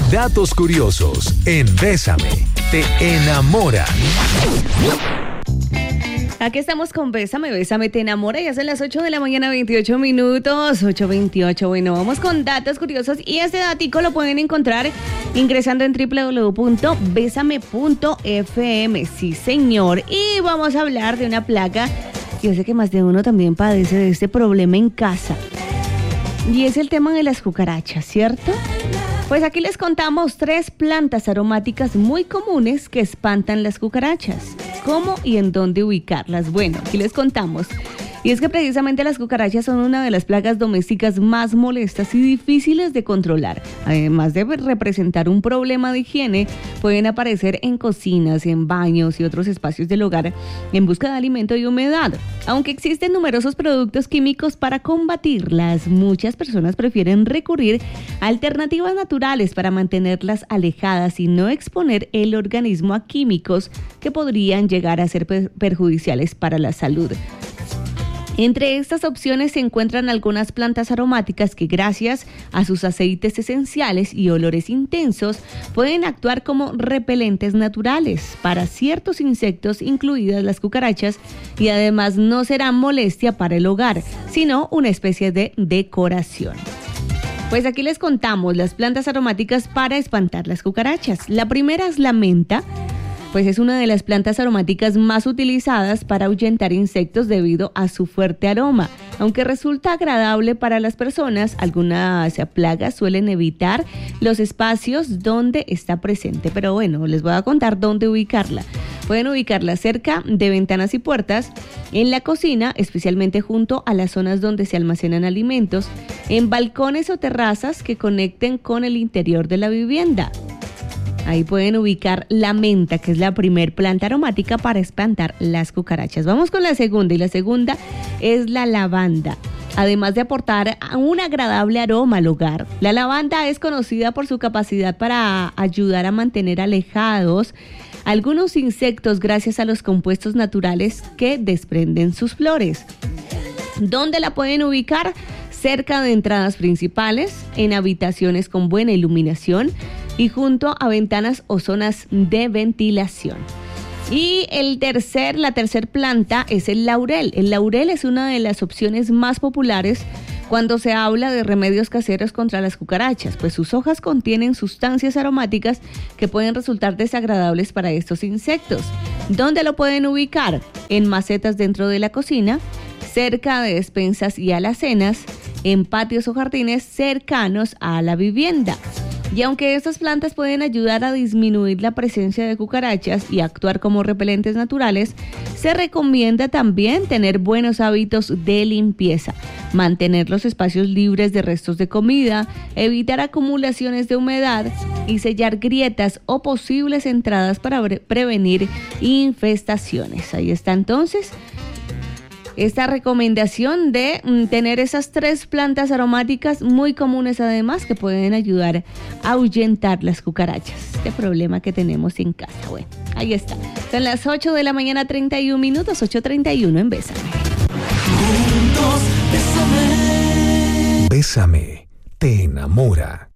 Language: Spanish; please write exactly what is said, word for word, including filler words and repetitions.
Datos curiosos en Bésame, te enamora. Aquí estamos con Bésame, Bésame, te enamora. Ya son las ocho de la mañana, veintiocho minutos, ocho veintiocho. Bueno, vamos con datos curiosos y este datico lo pueden encontrar ingresando en doble u doble u doble u punto bésame punto efe eme. Sí, señor. Y vamos a hablar de una plaga. Yo sé que más de uno también padece de este problema en casa. Y es el tema de las cucarachas, ¿cierto? Pues aquí les contamos tres plantas aromáticas muy comunes que espantan las cucarachas. ¿Cómo y en dónde ubicarlas? Bueno, aquí les contamos. Y es que precisamente las cucarachas son una de las plagas domésticas más molestas y difíciles de controlar. Además de representar un problema de higiene, pueden aparecer en cocinas, en baños y otros espacios del hogar en busca de alimento y humedad. Aunque existen numerosos productos químicos para combatirlas, muchas personas prefieren recurrir a alternativas naturales para mantenerlas alejadas y no exponer el organismo a químicos que podrían llegar a ser perjudiciales para la salud. Entre estas opciones se encuentran algunas plantas aromáticas que, gracias a sus aceites esenciales y olores intensos, pueden actuar como repelentes naturales para ciertos insectos, incluidas las cucarachas, y además no serán molestia para el hogar, sino una especie de decoración. Pues aquí les contamos las plantas aromáticas para espantar las cucarachas. La primera es la menta. Pues es una de las plantas aromáticas más utilizadas para ahuyentar insectos debido a su fuerte aroma. Aunque resulta agradable para las personas, algunas plagas suelen evitar los espacios donde está presente. Pero bueno, les voy a contar dónde ubicarla. Pueden ubicarla cerca de ventanas y puertas, en la cocina, especialmente junto a las zonas donde se almacenan alimentos, en balcones o terrazas que conecten con el interior de la vivienda. Ahí pueden ubicar la menta, que es la primer planta aromática para espantar las cucarachas. Vamos con la segunda, y la segunda es la lavanda. Además de aportar un agradable aroma al hogar, la lavanda es conocida por su capacidad para ayudar a mantener alejados algunos insectos gracias a los compuestos naturales que desprenden sus flores. ¿Dónde la pueden ubicar? Cerca de entradas principales, en habitaciones con buena iluminación y junto a ventanas o zonas de ventilación. Y el tercer, la tercer planta es el laurel. El laurel es una de las opciones más populares cuando se habla de remedios caseros contra las cucarachas, pues sus hojas contienen sustancias aromáticas que pueden resultar desagradables para estos insectos. ¿Dónde lo pueden ubicar? En macetas dentro de la cocina, cerca de despensas y alacenas, en patios o jardines cercanos a la vivienda. Y aunque estas plantas pueden ayudar a disminuir la presencia de cucarachas y actuar como repelentes naturales, se recomienda también tener buenos hábitos de limpieza, mantener los espacios libres de restos de comida, evitar acumulaciones de humedad y sellar grietas o posibles entradas para prevenir infestaciones. Ahí está entonces esta recomendación de mm, tener esas tres plantas aromáticas muy comunes, además, que pueden ayudar a ahuyentar las cucarachas. Este problema que tenemos en casa. Bueno, ahí está. Son las ocho de la mañana, treinta y un minutos, ocho treinta y uno en Bésame. Bésame, te enamora.